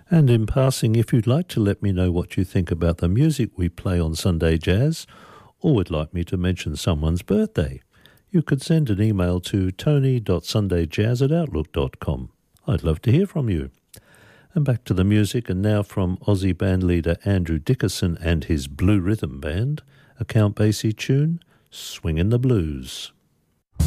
And in passing, if you'd like to let me know what you think about the music we play on Sunday Jazz, or would like me to mention someone's birthday, you could send an email to tony.sundayjazz@outlook.com. I'd love to hear from you. And back to the music, and now from Aussie bandleader Andrew Dickerson and his Blue Rhythm Band, a Count Basie tune, Swingin' the Blues.